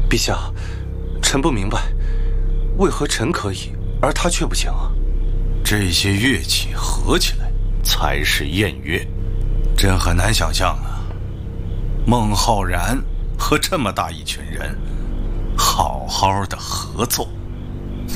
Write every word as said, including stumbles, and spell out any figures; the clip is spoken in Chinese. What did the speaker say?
陛下，臣不明白，为何臣可以，而他却不行啊？ 这些乐器合起来才是宴乐，朕很难想象啊，孟浩然和这么大一群人好好的合奏。